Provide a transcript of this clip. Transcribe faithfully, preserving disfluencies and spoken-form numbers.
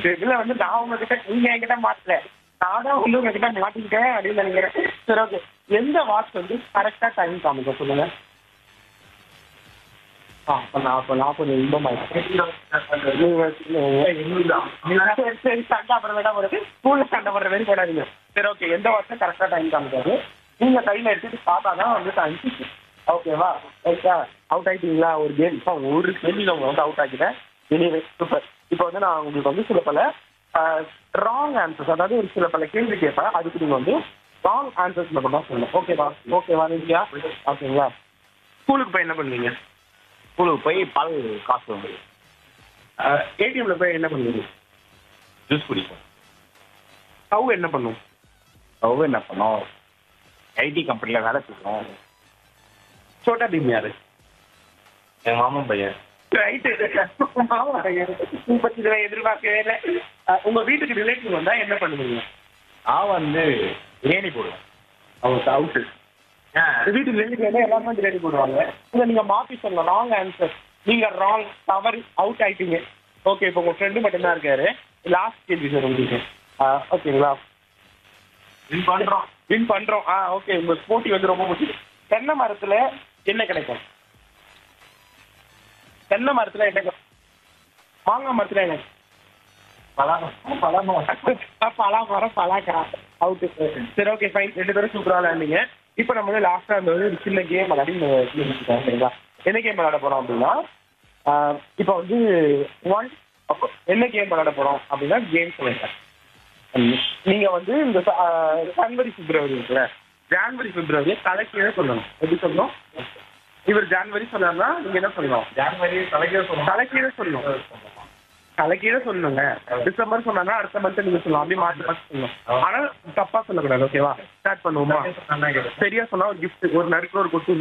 இதுல வந்து நான் உங்ககிட்ட நீங்க என்கிட்ட மாட்டல, நான் தான் வந்து உங்ககிட்ட மாட்டிக்கிட்டேன் அப்படின்னு நினைக்கிறேன். சரி, ஓகே. எந்த வாட்ச் வந்து கரெக்டா டைம் காமிக்க சொல்லுங்க. ஆ, அப்ப நான் அப்ப நான் கொஞ்சம் இன்பமாயிட்டேன். சரி சரி, சண்டை அப்புறமேட்டா வருது. ஸ்கூல்ல சண்டை போடுற மாதிரி போடாதீங்க. சரி, ஓகே. எந்த வாட்சும் கரெக்டா டைம் காமிக்காது. நீங்க கையில எடுத்துட்டு பார்த்தா தான் வந்து டைம். ஓகேவா? ஓகே. அவுட் ஆயிட்டீங்களா ஒரு கேம்? இப்போ ஒரு கேள்வியில் உங்களை வந்து அவுட் ஆக்கிட்டேன். Anyway super. இப்போ வந்து நான் உங்களுக்கு வந்து சில பல ராங் ஆன்சர்ஸ், அதாவது ஒரு சில பல கேள்வி கேட்பேன். அதுக்கு நீங்கள் வந்து ராங் ஆன்சர்ஸ் மட்டும் தான் சொல்லணும். ஓகேவா? ஓகேவா நீங்க? ஓகேங்களா? ஸ்கூலுக்கு போய் என்ன பண்ணுவீங்க? ஸ்கூலுக்கு போய் பால் காசு வந்து ஏடிஎம்ல போய் என்ன பண்ணுவீங்க? ஜூஸ் குடிப்போம். ஸ்டவ் என்ன பண்ணும்? ஸ்டவ் என்ன பண்ணோம், ஐடி கம்பெனியில் வேலை செய்வோம். சோட்டா பீம் யாரு? எங்கள் மாமன் பையன். ரைட்டு. பத்தி இதை எதிர்பார்க்கவே இல்லை. உங்க வீட்டுக்கு ரிலேட்டிவ் வந்தா என்ன பண்ணுவீங்க? நான் வந்து பிரியாணி போடுவேன். அவங்க அவுட்டு. வீட்டுக்கு ரிலேட்டிவ் வந்தா எல்லாருமே பிரியாணி போடுவாங்க. இதை நீங்க மாத்தி சொல்லலாம். Wrong answer. நீங்க ராங், தவறு, அவுட் ஆயிட்டீங்க. ஓகே. இப்போ உங்க ஃப்ரெண்டு மட்டும்தான் இருக்காரு. லாஸ்ட் கேள்வி சார் உங்களுக்கு. ஓகேங்களா? வின் பண்ணுறோம். வின் பண்றோம். ஆ, ஓகே. உங்க போட்டி வந்து ரொம்ப முக்கியம். தென்னை மரத்துல என்ன கிடைக்கும்? தென்னை மரத்துல என்ன கிடைக்கும்? மாங்காய் மரத்துல என்ன? பழம் பழம் பலாமரம், பலாக்கா. அவுட்டு. சரி, ஓகே, ஃபைன். ரெண்டு பேரும் சூப்பரா விளையாண்டீங்க. இப்போ நம்ம வந்து லாஸ்டா வந்து ஒரு சின்ன கேம் விளையாடி சரிங்களா? என்ன கேம் விளையாட போறோம் அப்படின்னா, இப்போ வந்து ஒன் என்ன கேம் விளையாட போறோம் அப்படின்னா, கேம் சொல்லுங்க. நீங்க வந்து இந்த ஜனவரி பிப்ரவரி இருக்குல்ல, ஜான்வரி பிப்ரவரி தலைக்கீழே சொல்லணும். எப்படி சொல்லணும்? இவர் ஜான்வரி சொன்னார்னா நீங்க என்ன சொல்லணும்? ஜான்வரி தலைக்கீழ சொல்லணும். தலைக்கீழே சொல்லணும். தலைக்கீழே சொல்லணுங்க. டிசம்பர் சொன்னா அடுத்த மந்த் நீங்க சொல்லலாம். அப்படியே மாற்றி மாற்றி சொல்லணும். ஆனா தப்பா சொல்லக்கூடாது. ஓகேவா? ஸ்டார்ட் பண்ணுவோமா? சரியா சொன்னா ஒரு கிஃப்ட், ஒரு நடுக்கிற ஒரு கொட்டு